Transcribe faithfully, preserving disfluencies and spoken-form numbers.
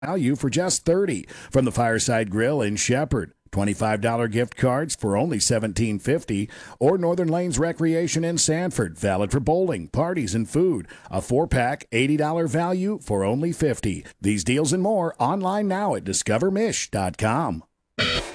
value for just thirty dollars from the Fireside Grill in Shepherd. twenty-five dollars gift cards for only seventeen fifty, or Northern Lanes Recreation in Sanford, valid for bowling, parties, and food. A four-pack, eighty dollars value for only fifty dollars. These deals and more online now at discover mish dot com.